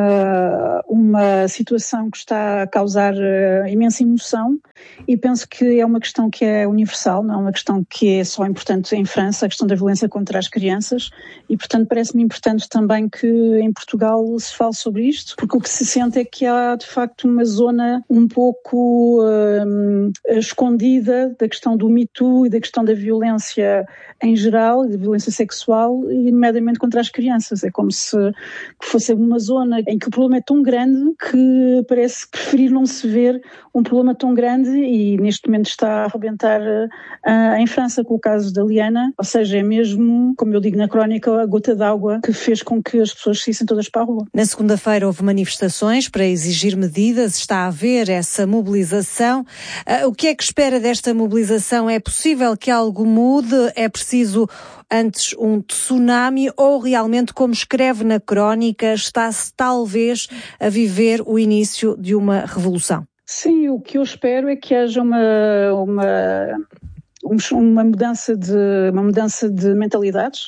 uma, uma situação que está a causar uh, imensa emoção e penso que é uma questão que é universal, não é uma questão que é só importante em França, a questão da violência contra as crianças e, portanto, parece-me importante também que em Portugal se fale sobre isto, porque o que se sente é que há, de facto, uma zona um pouco uh, escondida da questão do Me Too e da questão da violência em geral, da violência sexual e, nomeadamente, contra as crianças. É como se fosse uma zona em que o problema é tão grande que parece preferir não se ver um problema tão grande e neste momento está a arrebentar uh, em França com o caso da Liana, ou seja, é mesmo, como eu digo na crónica, a gota d'água que fez com que as pessoas saíssem todas para a rua. Na segunda-feira houve manifestações para exigir medidas, está a haver essa mobilização. Uh, o que é que espera desta mobilização? É possível que algo mude? É preciso antes um tsunami ou realmente, como escreve na crónica, está-se talvez a viver o início de uma revolução? Sim, o que eu espero é que haja uma, uma, uma, mudança, de, uma mudança de mentalidades,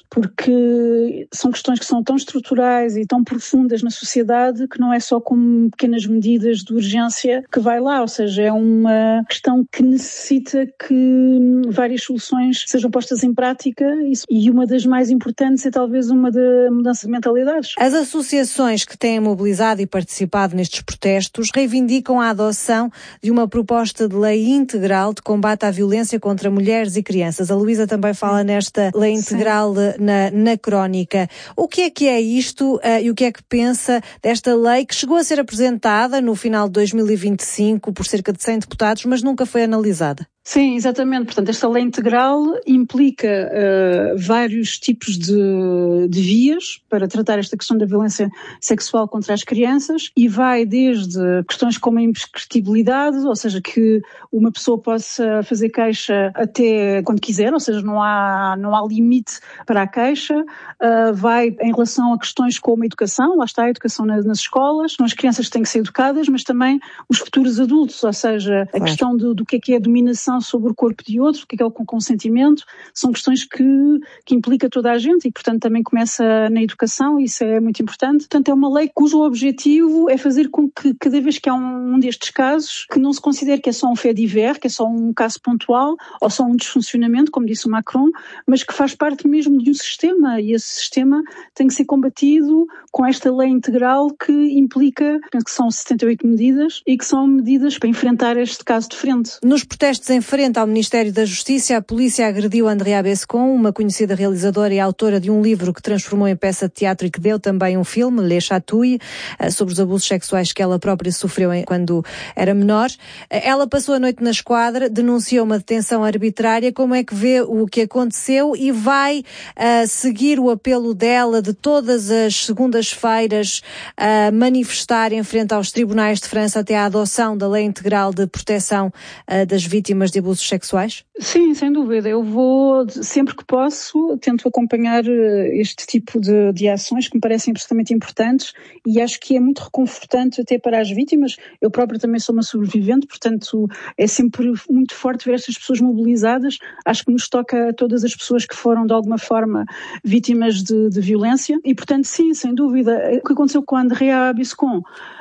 porque são questões que são tão estruturais e tão profundas na sociedade que não é só com pequenas medidas de urgência que vai lá, ou seja, é uma questão que necessita que várias soluções sejam postas em prática e uma das mais importantes é talvez uma da mudança de mentalidades. As associações que têm mobilizado e participado nestes protestos reivindicam a adoção de uma proposta de lei integral de combate à violência contra mulheres e crianças. A Luísa também fala nesta lei integral na, na crónica. O que é que é isto uh, e o que é que pensa desta lei que chegou a ser apresentada no final de dois mil e vinte e cinco por cerca de cem deputados, mas nunca foi analisada? Sim, exatamente. Portanto, esta lei integral implica uh, vários tipos de, de vias para tratar esta questão da violência sexual contra as crianças e vai desde questões como a imprescritibilidade, ou seja, que uma pessoa possa fazer queixa até quando quiser, ou seja, não há, não há limite para a queixa, uh, vai em relação a questões como a educação, lá está a educação nas, nas escolas, são as crianças que têm que ser educadas, mas também os futuros adultos, ou seja, a claro. questão do, do que é que é a dominação sobre o corpo de outro, o que é que é o consentimento, são questões que, que implica toda a gente e, portanto, também começa na educação, isso é muito importante. Portanto, é uma lei cujo objetivo é fazer com que, cada vez que há um, um destes casos, que não se considere que é só um fait divers, que é só um caso pontual ou só um desfuncionamento, como disse o Macron, mas que faz parte mesmo de um sistema e esse sistema tem que ser combatido com esta lei integral que implica, penso que são setenta e oito medidas e que são medidas para enfrentar este caso de frente. Nos protestos em frente ao Ministério da Justiça, a polícia agrediu Andrea Bescon, uma conhecida realizadora e autora de um livro que transformou em peça de teatro e que deu também um filme, Les Chatouilles, sobre os abusos sexuais que ela própria sofreu quando era menor. Ela passou a noite na esquadra, denunciou uma detenção arbitrária. Como é que vê o que aconteceu e vai uh, seguir o apelo dela de todas as segundas-feiras a uh, manifestar em frente aos tribunais de França até à adoção da Lei Integral de Proteção uh, das Vítimas de e abusos sexuais? Sim, sem dúvida. Eu vou, sempre que posso, tento acompanhar este tipo de, de ações que me parecem absolutamente importantes e acho que é muito reconfortante até para as vítimas. Eu própria também sou uma sobrevivente, portanto é sempre muito forte ver estas pessoas mobilizadas. Acho que nos toca a todas as pessoas que foram de alguma forma vítimas de, de violência e, portanto, sim, sem dúvida. O que aconteceu com a Andrea Abiscon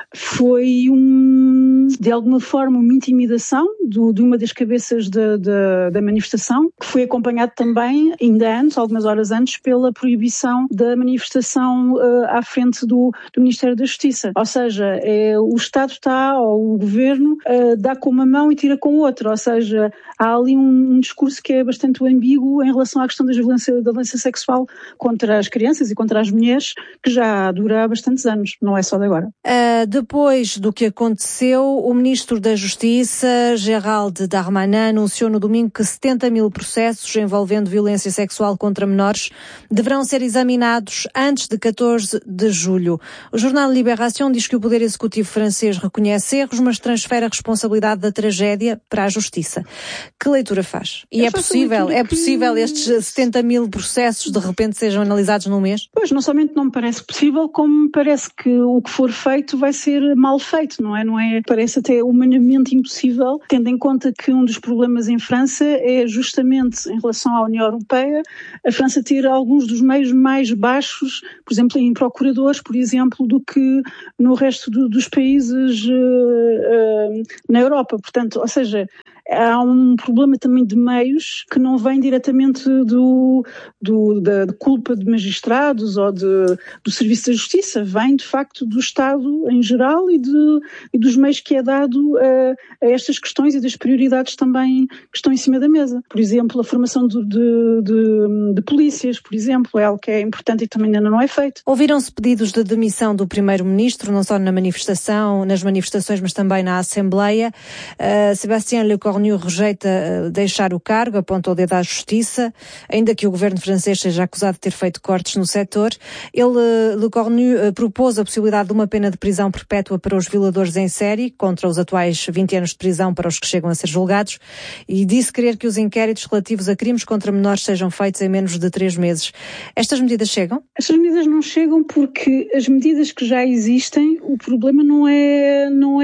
foi, um, de alguma forma, uma intimidação do, de uma das cabeças de, de, da manifestação, que foi acompanhado também, ainda antes, algumas horas antes, pela proibição da manifestação uh, à frente do, do Ministério da Justiça. Ou seja, é, o Estado está, ou o Governo, uh, dá com uma mão e tira com outra. Ou seja, há ali um, um discurso que é bastante ambíguo em relação à questão da violência, da violência sexual contra as crianças e contra as mulheres, que já dura há bastantes anos, não é só de agora. Uh, depois do que aconteceu, o Ministro da Justiça, Gérald Darmanin, anunciou no domingo que setenta mil processos envolvendo violência sexual contra menores deverão ser examinados antes de catorze de julho. O jornal Libération diz que o Poder Executivo francês reconhece erros, mas transfere a responsabilidade da tragédia para a Justiça. Que leitura faz? E é possível, é possível estes setenta mil processos de repente sejam analisados num mês? Pois, não somente não me parece possível, como me parece que o que for feito vai ser mal feito, não é? Não é? Parece até humanamente impossível, tendo em conta que um dos problemas em França é justamente em relação à União Europeia, a França ter alguns dos meios mais baixos, por exemplo, em procuradores, por exemplo, do que no resto do, dos países uh, uh, na Europa. Portanto, ou seja, há um problema também de meios que não vem diretamente do, do, da, da culpa de magistrados ou de, do Serviço da Justiça, vem de facto do Estado em geral e, de, e dos meios que é dado a, a estas questões e das prioridades também que estão em cima da mesa. Por exemplo, a formação de, de, de, de polícias, por exemplo, é algo que é importante e também ainda não é feito. Ouviram-se pedidos de demissão do Primeiro-Ministro, não só na manifestação, nas manifestações, mas também na Assembleia. Uh, Sébastien Lecornu rejeita deixar o cargo, aponta o dedo à Justiça, ainda que o governo francês seja acusado de ter feito cortes no setor. Ele, Lecornu, propôs a possibilidade de uma pena de prisão perpétua para os violadores em série, contra os atuais vinte anos de prisão para os que chegam a ser julgados, e disse querer que os inquéritos relativos a crimes contra menores sejam feitos em menos de três meses. Estas medidas chegam? Estas medidas não chegam porque as medidas que já existem, o problema não é, não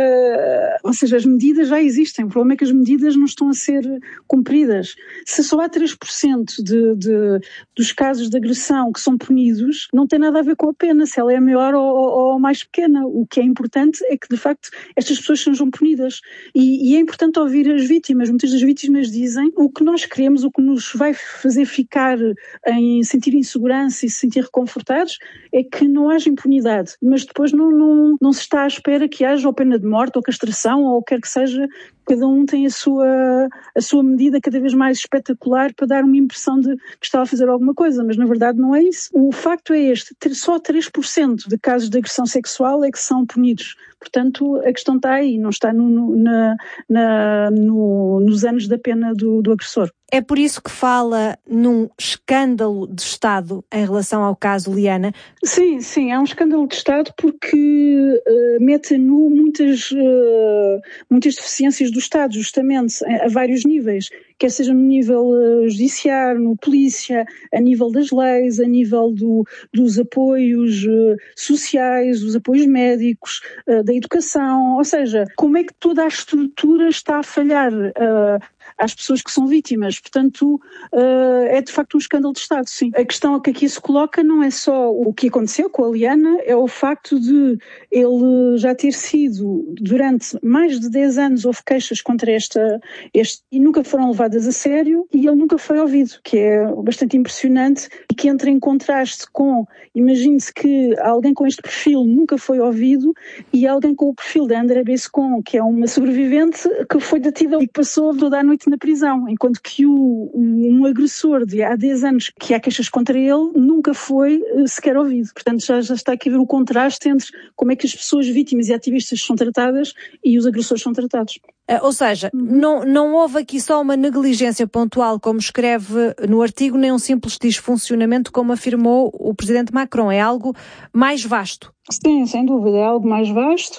é, ou seja, as medidas já existem, o problema é que as medidas não estão a ser cumpridas. Se só há três por cento de, de, dos casos de agressão que são punidos, não tem nada a ver com a pena, se ela é maior ou, ou, ou mais pequena. O que é importante é que, de facto, estas pessoas sejam punidas. E, e é importante ouvir as vítimas. Muitas das vítimas dizem o que nós queremos, o que nos vai fazer ficar em sentir insegurança e se sentir reconfortados, é que não haja impunidade. Mas depois não, não, não se está à espera que haja ou pena de morte ou castração ou o que quer que seja. Cada um tem a sua, a sua medida cada vez mais espetacular para dar uma impressão de que está a fazer alguma coisa, mas na verdade não é isso. O facto é este, só três por cento de casos de agressão sexual é que são punidos. Portanto, a questão está aí, não está no, no, na, na, no, nos anos da pena do, do agressor. É por isso que fala num escândalo de Estado em relação ao caso Liana? Sim, sim, é um escândalo de Estado porque uh, mete a nu muitas, uh, muitas deficiências do Estado, justamente, a, a vários níveis, quer seja no nível uh, judiciário, no polícia, a nível das leis, a nível do, dos apoios uh, sociais, dos apoios médicos, uh, da educação, ou seja, como é que toda a estrutura está a falhar uh, às pessoas que são vítimas. Portanto, uh, é de facto um escândalo de Estado, sim. A questão que aqui se coloca não é só o que aconteceu com a Liana, é o facto de ele já ter sido, durante mais de dez anos, houve queixas contra esta, este, e nunca foram levadas a sério, e ele nunca foi ouvido, que é bastante impressionante, e que entra em contraste com, imagine-se que alguém com este perfil nunca foi ouvido, e alguém com o perfil da Andrea Abiscon, que é uma sobrevivente, que foi detida e que passou toda a noite na prisão, enquanto que o, um agressor de há dez anos que há queixas contra ele nunca foi uh, sequer ouvido. Portanto, já, já está aqui a ver o contraste entre como é que as pessoas vítimas e ativistas são tratadas e os agressores são tratados. Uh, ou seja, uhum. não, não houve aqui só uma negligência pontual, como escreve no artigo, nem um simples disfuncionamento, como afirmou o presidente Macron. É algo mais vasto. Sim, sem dúvida, é algo mais vasto.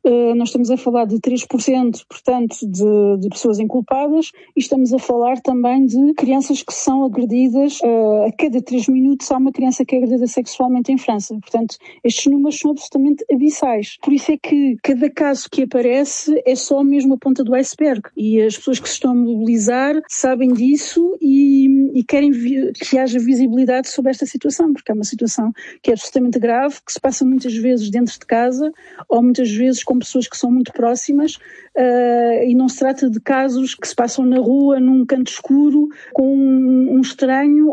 uh, nós estamos a falar de três por cento, portanto, de, de pessoas inculpadas, e estamos a falar também de crianças que são agredidas, uh, a cada três minutos há uma criança que é agredida sexualmente em França. Portanto, estes números são absolutamente abissais. Por isso é que cada caso que aparece é só mesmo a ponta do iceberg, e as pessoas que se estão a mobilizar sabem disso e, e querem vi- que haja visibilidade sobre esta situação, porque é uma situação que é absolutamente grave, que se passa muitas vezes dentro de casa ou muitas vezes com pessoas que são muito próximas, uh, e não se trata de casos que se passam na rua, num canto escuro, com um, um estranho